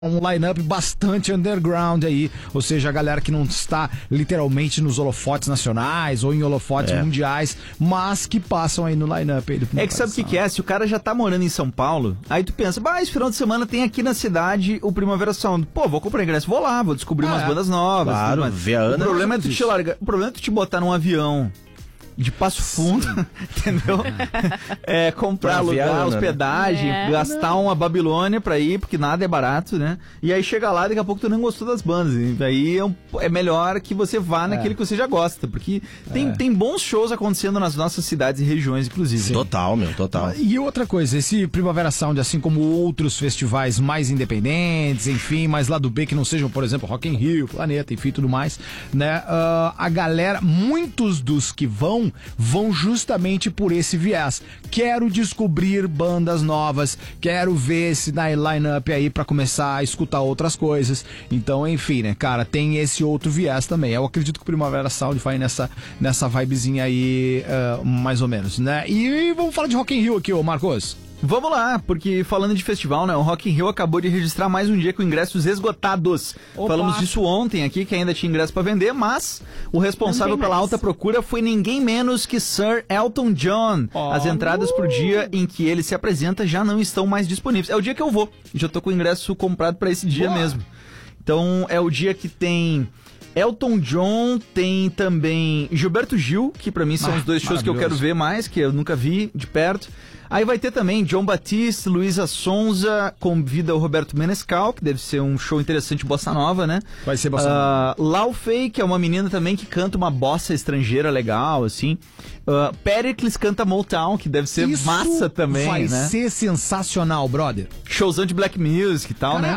um line-up bastante underground aí, ou seja, a galera que não está literalmente nos holofotes nacionais ou em holofotes mundiais, mas que passam aí no line-up aí do É que sabe o que é? Se o cara já tá morando em São Paulo, aí tu pensa, esse final de semana tem aqui na cidade o Primavera Sound. Pô, vou comprar ingresso, vou lá, vou descobrir umas bandas novas. Claro, ver a Ana. O problema é tu te botar num avião de Passo Fundo, entendeu? Comprar, alugar, hospedagem, gastar uma Babilônia pra ir, porque nada é barato, né? E aí chega lá, daqui a pouco tu não gostou das bandas. E aí é melhor que você vá naquele que você já gosta, porque tem bons shows acontecendo nas nossas cidades e regiões, inclusive. Sim. Total, total. E outra coisa, esse Primavera Sound, assim como outros festivais mais independentes, enfim, mais lá do B, que não sejam, por exemplo, Rock in Rio, Planeta, enfim, tudo mais, né? A galera, muitos dos que vão justamente por esse viés. Quero descobrir bandas novas, quero ver esse line-up aí pra começar a escutar outras coisas. Então, enfim, né, cara, tem esse outro viés também. Eu acredito que o Primavera Sound vai nessa vibezinha aí, mais ou menos, né? E vamos falar de Rock in Rio aqui, ô Marcos. Vamos lá, porque falando de festival, né? O Rock in Rio acabou de registrar mais um dia com ingressos esgotados. Opa. Falamos disso ontem aqui, que ainda tinha ingresso pra vender, mas o responsável pela alta procura foi ninguém menos que Sir Elton John. As entradas pro dia em que ele se apresenta já não estão mais disponíveis. É o dia que eu vou. Já tô com o ingresso comprado pra esse dia mesmo. Então é o dia que tem Elton John, tem também Gilberto Gil, que pra mim são os dois shows que eu quero ver mais, que eu nunca vi de perto. Aí vai ter também John Batiste, Luísa Sonza, convida o Roberto Menescal, que deve ser um show interessante, bossa nova, né? Vai ser bossa nova. Lau Fei, que é uma menina também que canta uma bossa estrangeira legal, assim. Pericles canta Motown, que deve ser massa também, vai né? ser sensacional, brother. Showzão de black music e tal, né?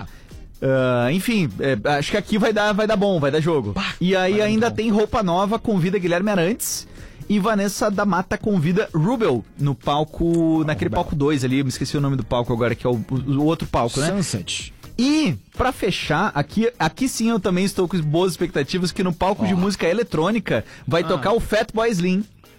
Enfim, acho que aqui vai dar bom, vai dar jogo. E aí ainda tem Roupa Nova, convida Guilherme Arantes. E Vanessa da Mata convida Rubel no palco, naquele palco 2 ali, eu me esqueci o nome do palco agora, que é o outro palco, né? Sunset. E, pra fechar, aqui sim eu também estou com boas expectativas, que no palco de música eletrônica vai tocar o Fatboy Slim.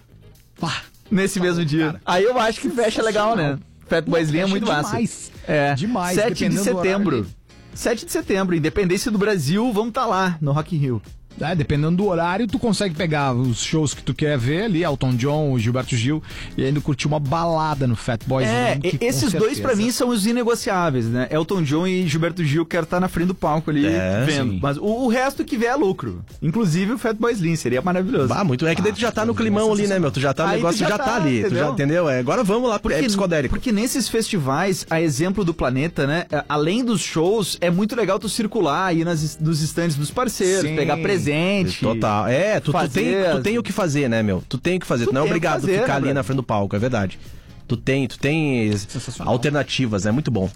Nesse mesmo dia. Cara, aí eu acho que fecha legal, né? Fatboy Slim é muito massa. Demais. 7 de setembro. 7 de setembro, Independência do Brasil, vamos estar lá no Rock in Rio. Dependendo do horário, tu consegue pegar os shows que tu quer ver ali, Elton John, o Gilberto Gil, e ainda curtir uma balada no Fatboy Slim. Esses dois pra mim são os inegociáveis, né? Elton John e Gilberto Gil, quero estar na frente do palco ali vendo. Sim. Mas o resto que vier é lucro. Inclusive o Fatboy Slim, seria maravilhoso. Muito. É que daí tu já tá no climão ali, né, meu? Tu já tá no negócio, já tá ali. Entendeu? Tu já entendeu? Agora vamos lá, porque é psicodélico. Porque nesses festivais, a exemplo do Planeta, né? Além dos shows, é muito legal tu circular aí nos estandes dos parceiros, pegar presente. Total. Tu tem o que fazer, né, meu? Tu tem o que fazer. Tu não é obrigado a ficar ali na frente do palco, é verdade. Tu tem alternativas, é muito bom.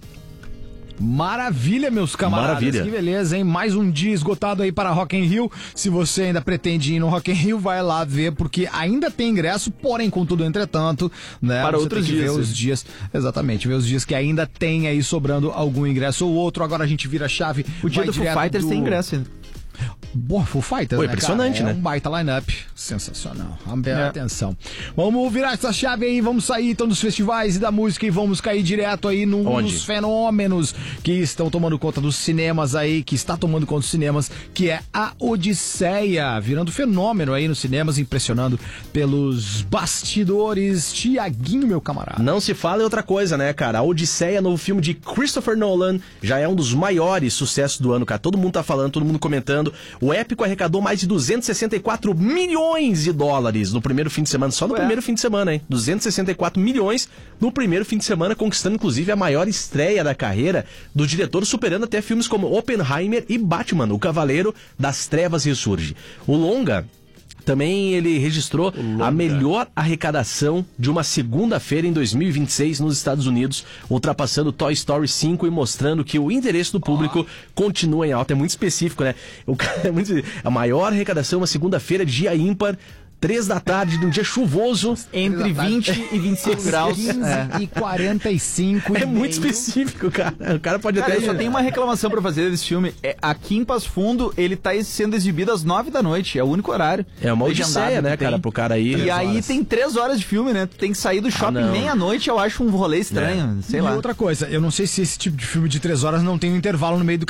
Maravilha, meus camaradas. Maravilha. Que beleza, hein? Mais um dia esgotado aí para Rock in Rio. Se você ainda pretende ir no Rock in Rio, vai lá ver, porque ainda tem ingresso, porém, contudo, entretanto, né? Para você outros tem que dias. ver os dias, exatamente, ver os dias que ainda tem aí sobrando algum ingresso ou outro. Agora a gente vira a chave. O dia do Foo Fighters tem ingresso ainda. Boa, Foo Fighters, Pô, né, impressionante, cara? né? Um baita line-up. Sensacional. Atenção. Vamos virar essa chave aí, vamos sair então dos festivais e da música e vamos cair direto aí nos fenômenos que estão tomando conta dos cinemas aí, que está tomando conta dos cinemas, que é a Odisseia, virando fenômeno aí nos cinemas, impressionando pelos bastidores. Tiaguinho, meu camarada. Não se fala em outra coisa, né, cara? A Odisseia, novo filme de Christopher Nolan, já é um dos maiores sucessos do ano, cara. Todo mundo tá falando, todo mundo comentando. O épico arrecadou mais de 264 milhões de dólares no primeiro fim de semana. Só no primeiro fim de semana, hein? 264 milhões no primeiro fim de semana, conquistando inclusive a maior estreia da carreira do diretor, superando até filmes como Oppenheimer e Batman, o Cavaleiro das Trevas ressurge. O longa também ele registrou a melhor arrecadação de uma segunda-feira em 2026 nos Estados Unidos, ultrapassando Toy Story 5 e mostrando que o interesse do público continua em alta. É muito específico, né? A maior arrecadação, uma segunda-feira, dia ímpar, 3 da tarde, num dia chuvoso. Entre 20 e 25 graus. 15 e 45 É e muito meio. específico, cara. O cara pode Cara, até... eu só tenho uma reclamação pra fazer desse filme. Aqui em Passo Fundo, ele tá sendo exibido às 9 da noite. É o único horário. É uma legendado odisseia, né, que tem. cara, pro cara aí. E aí horas. tem 3 horas de filme, né? Tu tem que sair do shopping não. meia-noite, eu acho um rolê estranho. Sei E lá. outra coisa, eu não sei se esse tipo de filme de 3 horas não tem um intervalo no meio do